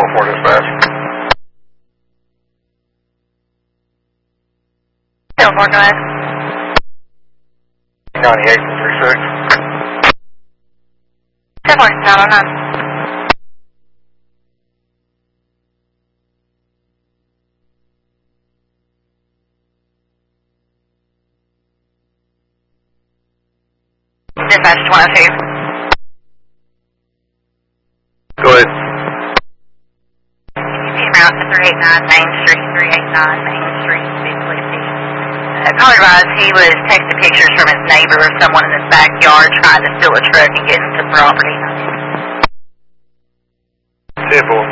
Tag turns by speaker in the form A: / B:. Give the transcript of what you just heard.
A: 4 dispatch.
B: 4, go ahead.
A: 98 and 36.
B: 10 4, 909. Dispatch 102.
A: Go ahead.
B: Route to 389 Main Street, 389 Main Street, Bigwood. Caller advised he was texting pictures from his neighbor of someone in his backyard trying to steal a truck and get into the property.
A: 10-4.